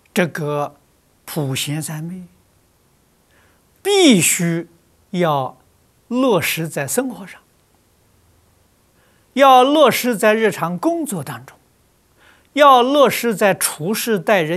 这个普贤三昧必须要落实在生活上，要落实在日常工作当中，要落实在处事待人